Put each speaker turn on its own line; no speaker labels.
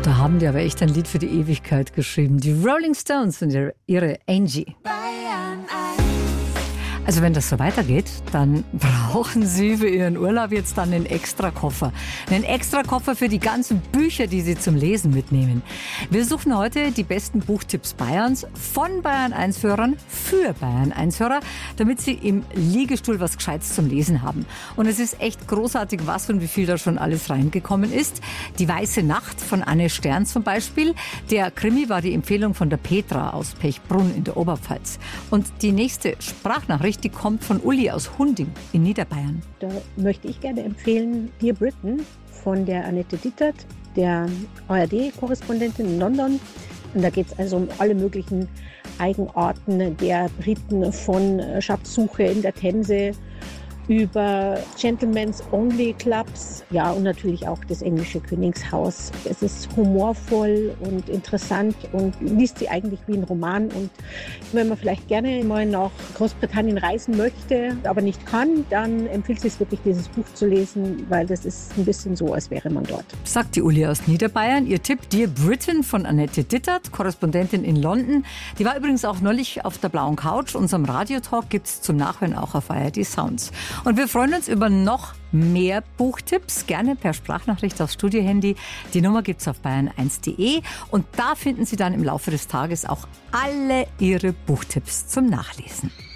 Da haben die aber echt ein Lied für die Ewigkeit geschrieben. Die Rolling Stones und ihre Angie. Also wenn das so weitergeht, dann brauchen Sie für Ihren Urlaub jetzt dann einen Extrakoffer. Einen Extrakoffer für die ganzen Bücher, die Sie zum Lesen mitnehmen. Wir suchen heute die besten Buchtipps Bayerns von Bayern-1-Hörern für Bayern-1-Hörer, damit Sie im Liegestuhl was Gescheites zum Lesen haben. Und es ist echt großartig, was und wie viel da schon alles reingekommen ist. Die Weiße Nacht von Anne Stern zum Beispiel. Der Krimi war die Empfehlung von der Petra aus Pechbrunn in der Oberpfalz. Und die nächste Sprachnachricht, die kommt von Uli aus Hunding in Niederbayern.
Da möchte ich gerne empfehlen Dear Britain von der Annette Dittert, der ARD-Korrespondentin in London. Und da geht es also um alle möglichen Eigenarten der Briten, von Schatzsuche in der Themse über Gentlemen's Only Clubs, ja, und natürlich auch das englische Königshaus. Es ist humorvoll und interessant und liest sie eigentlich wie ein Roman. Und wenn man vielleicht gerne mal nach Großbritannien reisen möchte, aber nicht kann, dann empfiehlt es sich wirklich, dieses Buch zu lesen, weil das ist ein bisschen so, als wäre man dort.
Sagt die Uli aus Niederbayern. Ihr Tipp Dear Britain von Annette Dittert, Korrespondentin in London. Die war übrigens auch neulich auf der blauen Couch. Unserem Radiotalk gibt es zum Nachhören auch auf ARD Sounds. Und wir freuen uns über noch mehr Buchtipps, gerne per Sprachnachricht aufs Studiohandy. Die Nummer gibt's auf bayern1.de und da finden Sie dann im Laufe des Tages auch alle Ihre Buchtipps zum Nachlesen.